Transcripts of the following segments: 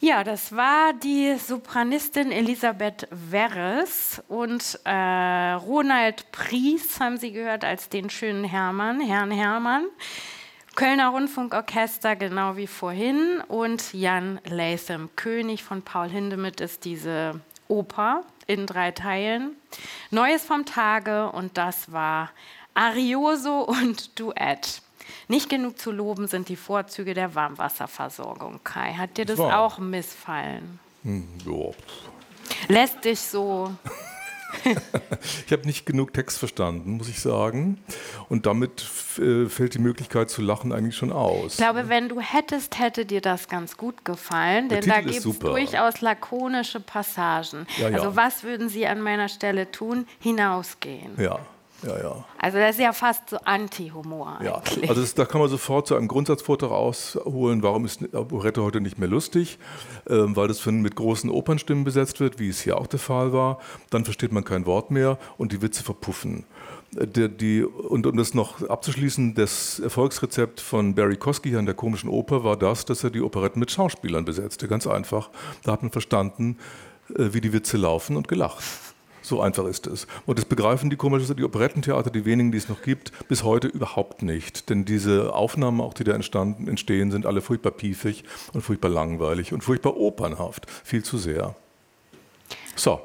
Ja, das war die Sopranistin Elisabeth Werres und Ronald Pries haben Sie gehört als den schönen Herrn Hermann. Kölner Rundfunkorchester, genau wie vorhin. Und Jan Latham, König von Paul Hindemith, ist diese Oper in 3 Teilen. Neues vom Tage, und das war Arioso und Duett. Nicht genug zu loben sind die Vorzüge der Warmwasserversorgung. Kai, hat dir das auch missfallen? Ja. Lässt dich so... Ich habe nicht genug Text verstanden, muss ich sagen. Und damit fällt die Möglichkeit zu lachen eigentlich schon aus. Ich glaube, wenn du hättest, hätte dir das ganz gut gefallen. Denn da gibt es durchaus lakonische Passagen. Ja, ja. Also was würden Sie an meiner Stelle tun? Hinausgehen. Ja. Ja, ja. Also das ist ja fast so Anti-Humor eigentlich. Also da kann man sofort zu einem Grundsatzvortrag ausholen, warum ist Operette heute nicht mehr lustig, weil das mit großen Opernstimmen besetzt wird, wie es hier auch der Fall war. Dann versteht man kein Wort mehr und die Witze verpuffen. Und um das noch abzuschließen, das Erfolgsrezept von Barry Kosky an der Komischen Oper war das, dass er die Operetten mit Schauspielern besetzte, ganz einfach. Da hat man verstanden, wie die Witze laufen und gelacht. So einfach ist es. Und das begreifen die Operettentheater, die wenigen, die es noch gibt, bis heute überhaupt nicht. Denn diese Aufnahmen, auch die da entstehen, sind alle furchtbar piefig und furchtbar langweilig und furchtbar opernhaft. Viel zu sehr. So.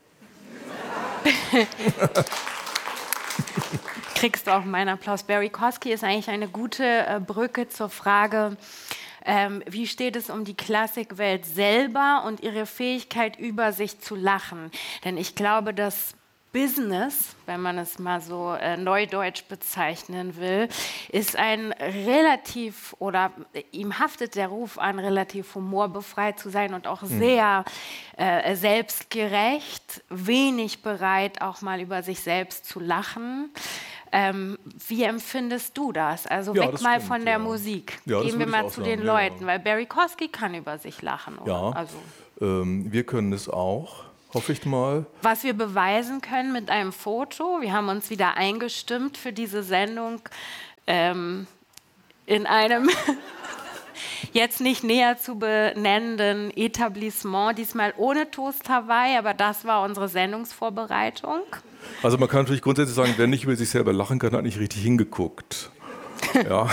Kriegst du auch meinen Applaus. Barry Kosky ist eigentlich eine gute Brücke zur Frage, wie steht es um die Klassikwelt selber und ihre Fähigkeit, über sich zu lachen? Denn ich glaube, das Business, wenn man es mal so neudeutsch bezeichnen will, ist ein relativ, oder ihm haftet der Ruf an, relativ humorbefreit zu sein und auch sehr selbstgerecht, wenig bereit, auch mal über sich selbst zu lachen. Wie empfindest du das? Also ja, weg das mal stimmt, von der Musik. Gehen wir mal zu den Leuten, weil Barry Kosky kann über sich lachen. Oder? Ja, also. Wir können es auch, hoffe ich mal. Was wir beweisen können mit einem Foto, wir haben uns wieder eingestimmt für diese Sendung in einem jetzt nicht näher zu benennenden Etablissement, diesmal ohne Toast Hawaii, aber das war unsere Sendungsvorbereitung. Also man kann natürlich grundsätzlich sagen, wer nicht über sich selber lachen kann, hat nicht richtig hingeguckt. Ja.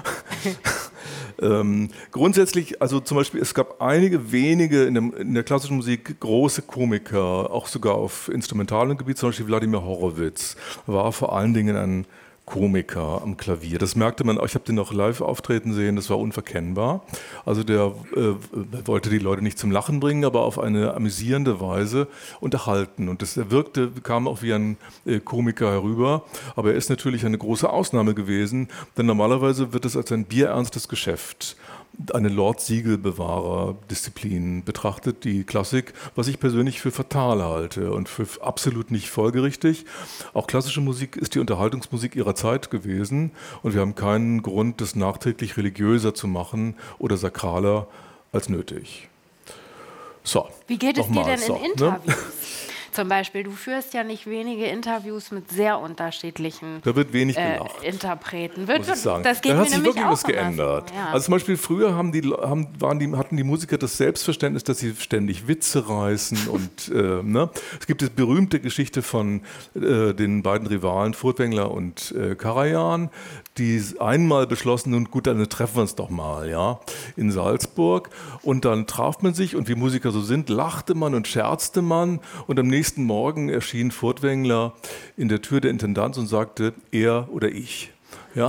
Grundsätzlich, also zum Beispiel, es gab einige wenige in der klassischen Musik große Komiker, auch sogar auf instrumentalem Gebiet, zum Beispiel Wladimir Horowitz, war vor allen Dingen ein Komiker am Klavier. Das merkte man, ich habe den noch live auftreten sehen, das war unverkennbar. Also der wollte die Leute nicht zum Lachen bringen, aber auf eine amüsierende Weise unterhalten. Und das kam auch wie ein Komiker herüber. Aber er ist natürlich eine große Ausnahme gewesen, denn normalerweise wird es als ein bierernstes Geschäft, eine Lord-Siegel-Bewahrer-Disziplin betrachtet, die Klassik, was ich persönlich für fatal halte und für absolut nicht folgerichtig. Auch klassische Musik ist die Unterhaltungsmusik ihrer Zeit gewesen und wir haben keinen Grund, das nachträglich religiöser zu machen oder sakraler als nötig. So. Wie geht es dir denn in Interviews? Zum Beispiel, du führst ja nicht wenige Interviews mit sehr unterschiedlichen da wird wenig gelacht, Interpreten. Muss ich sagen. Das geht da hat mir sich nämlich wirklich auch was geändert. So, ja. Also zum Beispiel früher hatten die Musiker das Selbstverständnis, dass sie ständig Witze reißen. Und, Es gibt die berühmte Geschichte von den beiden Rivalen Furtwängler und Karajan, die einmal beschlossen, nun gut, dann treffen wir uns doch mal, ja, in Salzburg. Und dann traf man sich und wie Musiker so sind, lachte man und scherzte man und am nächsten Morgen erschien Furtwängler in der Tür der Intendanz und sagte, er oder ich. Ja.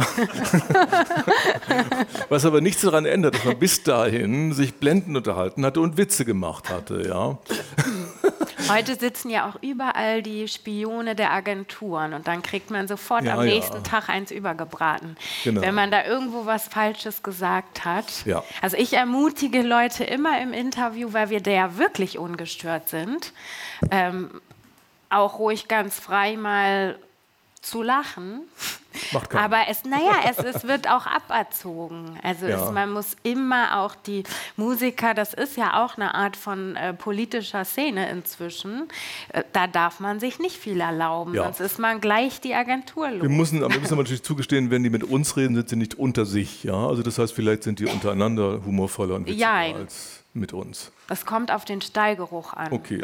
Was aber nichts daran ändert, dass man bis dahin sich blendend unterhalten hatte und Witze gemacht hatte. Ja. Heute sitzen ja auch überall die Spione der Agenturen und dann kriegt man sofort am nächsten Tag eins übergebraten, wenn man da irgendwo was Falsches gesagt hat. Ja. Also ich ermutige Leute immer im Interview, weil wir da ja wirklich ungestört sind, auch ruhig ganz frei mal zu lachen. Macht keiner. Aber es wird auch aberzogen. Also man muss immer auch die Musiker, das ist ja auch eine Art von politischer Szene inzwischen, da darf man sich nicht viel erlauben, sonst ist man gleich die Agentur los. Wir müssen aber natürlich zugestehen, wenn die mit uns reden, sind sie nicht unter sich. Ja? Also das heißt, vielleicht sind die untereinander humorvoller und witziger als mit uns. Es kommt auf den Stallgeruch an. Okay,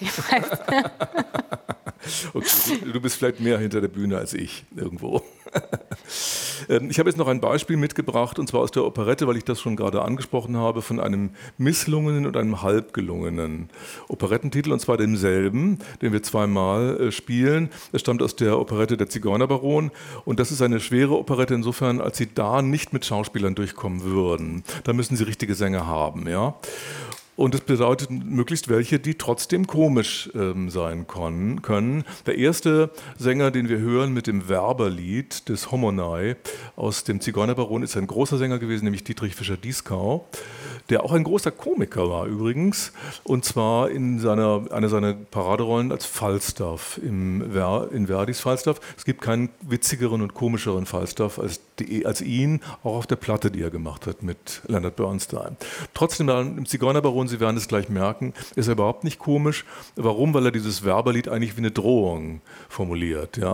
okay, du bist vielleicht mehr hinter der Bühne als ich irgendwo. Ich habe jetzt noch ein Beispiel mitgebracht, und zwar aus der Operette, weil ich das schon gerade angesprochen habe, von einem misslungenen und einem halbgelungenen Operettentitel, und zwar demselben, den wir zweimal spielen. Es stammt aus der Operette Der Zigeunerbaron, und das ist eine schwere Operette insofern, als Sie da nicht mit Schauspielern durchkommen würden. Da müssen Sie richtige Sänger haben, ja. Und das bedeutet möglichst welche, die trotzdem komisch sein können. Der erste Sänger, den wir hören mit dem Werberlied des Homonai aus dem Zigeunerbaron, ist ein großer Sänger gewesen, nämlich Dietrich Fischer-Dieskau, der auch ein großer Komiker war übrigens, und zwar in einer seiner Paraderollen als Falstaff in Verdis Falstaff. Es gibt keinen witzigeren und komischeren Falstaff als ihn, auch auf der Platte, die er gemacht hat mit Leonard Bernstein. Trotzdem im Zigeunerbaron, Sie werden es gleich merken, ist er überhaupt nicht komisch. Warum? Weil er dieses Werberlied eigentlich wie eine Drohung formuliert. Ja.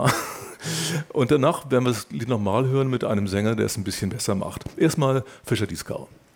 Und danach werden wir das Lied nochmal hören mit einem Sänger, der es ein bisschen besser macht. Erstmal Fischer-Dieskau.